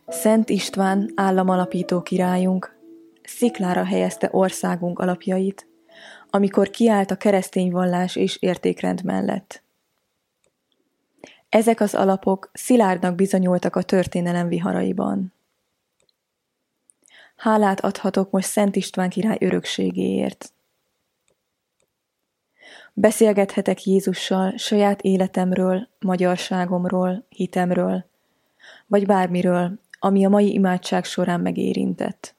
Szent István, államalapító királyunk, sziklára helyezte országunk alapjait, amikor kiállt a keresztény vallás és értékrend mellett. Ezek az alapok szilárdnak bizonyultak a történelem viharaiban. Hálát adhatok most Szent István király örökségéért. Beszélgethetek Jézussal saját életemről, magyarságomról, hitemről, vagy bármiről, ami a mai imádság során megérintett.